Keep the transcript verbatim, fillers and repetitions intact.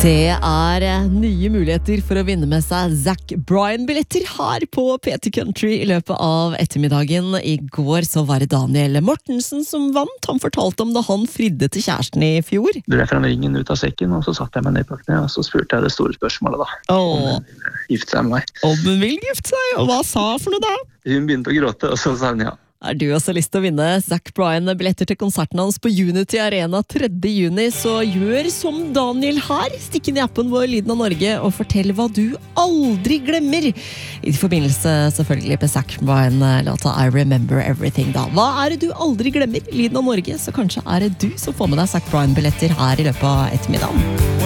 Det er nye muligheter for å vinne med seg Zac Bryan-billetter her på P T Country i løpet av ettermiddagen. I går så var det Daniel Mortensen som vant. Han fortalte om da han fridde til kjæresten i fjor. Du drev frem ringen ut av sekken, og så satte jeg meg ned på kne, og så spurte jeg det store spørsmålet da. Åh. Om hun ville gifte seg med meg. Om hun vil gifte seg, og hva sa for noe da? Hun begynte å gråte, og så sa hun ja. Er du også lyst til å vinne Zac Bryan-billetter til konserten hans på Unity Arena tredje juni, så gjør som Daniel her. Stikk inn i appen vår Lyden av Norge og fortell hva du aldri glemmer. I forbindelse selvfølgelig med Zac Bryan-låta I Remember Everything da. Hva er det du aldri glemmer? Lyden av Norge, så kanskje er det du som får med deg Zac Bryan-billetter her i løpet av ettermiddagen.